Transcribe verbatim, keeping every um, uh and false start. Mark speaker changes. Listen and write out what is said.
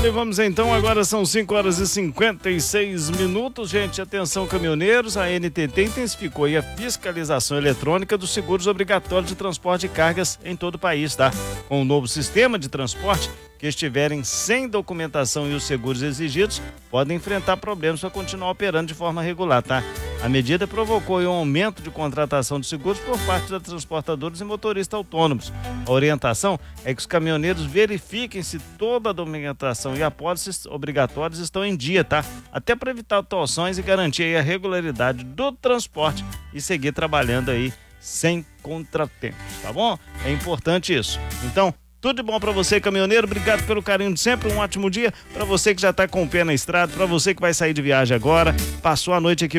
Speaker 1: Olha, vamos então, agora são cinco horas e cinquenta e seis minutos, gente, atenção caminhoneiros, a N T T intensificou aí a fiscalização eletrônica dos seguros obrigatórios de transporte de cargas em todo o país, tá? Com o novo sistema de transporte, que estiverem sem documentação e os seguros exigidos, podem enfrentar problemas para continuar operando de forma regular, tá? A medida provocou um aumento de contratação de seguros por parte das transportadoras e motoristas autônomos. A orientação é que os caminhoneiros verifiquem se toda a documentação e apólices obrigatórias estão em dia, tá? Até para evitar torções e garantir aí a regularidade do transporte e seguir trabalhando aí sem contratempos, tá bom? É importante isso. Então, tudo de bom para você, caminhoneiro. Obrigado pelo carinho de sempre. Um ótimo dia para você que já está com o pé na estrada, para você que vai sair de viagem agora, passou a noite aqui